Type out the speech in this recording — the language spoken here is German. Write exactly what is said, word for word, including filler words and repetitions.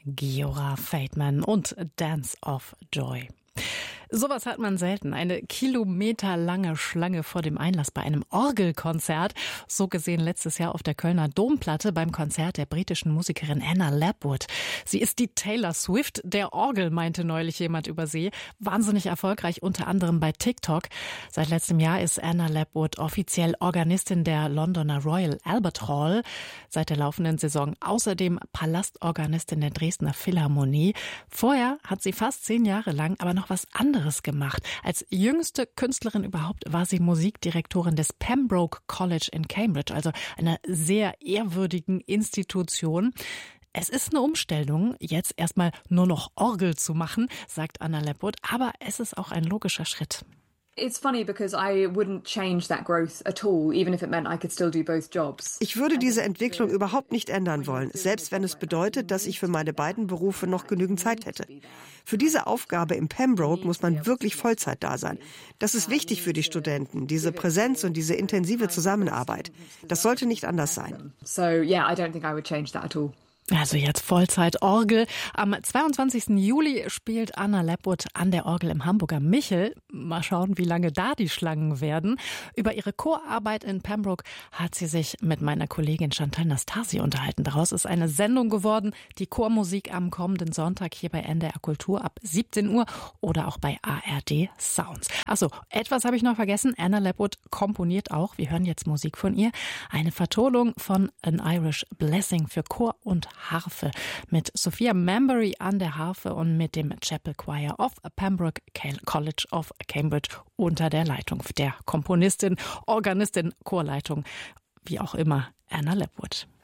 Giora Fateman und Dance of Joy. Sowas hat man selten. Eine kilometerlange Schlange vor dem Einlass bei einem Orgelkonzert. So gesehen letztes Jahr auf der Kölner Domplatte beim Konzert der britischen Musikerin Anna Lapwood. Sie ist die Taylor Swift der Orgel, meinte neulich jemand über sie. Wahnsinnig erfolgreich, unter anderem bei TikTok. Seit letztem Jahr ist Anna Lapwood offiziell Organistin der Londoner Royal Albert Hall. Seit der laufenden Saison außerdem Palastorganistin der Dresdner Philharmonie. Vorher hat sie fast zehn Jahre lang aber noch was anderes gemacht. Als jüngste Künstlerin überhaupt war sie Musikdirektorin des Pembroke College in Cambridge, also einer sehr ehrwürdigen Institution. Es ist eine Umstellung, jetzt erstmal nur noch Orgel zu machen, sagt Anna Lapwood, aber es ist auch ein logischer Schritt. It's funny because I wouldn't change that growth at all, even if it meant I could still do both jobs. Ich würde diese Entwicklung überhaupt nicht ändern wollen, selbst wenn es bedeutet, dass ich für meine beiden Berufe noch genügend Zeit hätte. Für diese Aufgabe im Pembroke muss man wirklich Vollzeit da sein. Das ist wichtig für die Studenten, diese Präsenz und diese intensive Zusammenarbeit. Das sollte nicht anders sein. So yeah, I don't think I would change that at all. Also jetzt Vollzeit-Orgel. Am zweiundzwanzigsten Juli spielt Anna Lapwood an der Orgel im Hamburger Michel. Mal schauen, wie lange da die Schlangen werden. Über ihre Chorarbeit in Pembroke hat sie sich mit meiner Kollegin Chantal Nastasi unterhalten. Daraus ist eine Sendung geworden, die Chormusik am kommenden Sonntag hier bei N D R Kultur ab siebzehn Uhr oder auch bei A R D Sounds. Achso, etwas habe ich noch vergessen. Anna Lapwood komponiert auch, wir hören jetzt Musik von ihr, eine Vertonung von An Irish Blessing für Chor und Harfe mit Sophia Mambury an der Harfe und mit dem Chapel Choir of Pembroke College of Cambridge unter der Leitung der Komponistin, Organistin, Chorleitung, wie auch immer, Anna Lapwood.